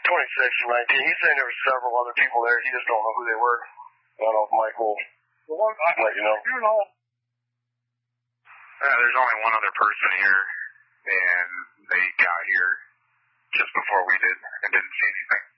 26 and 19. He's saying there were several other people there. He just don't know who they were. I don't know if Mike will let you know. There's only one other person here, and they got here just before we did and didn't see anything.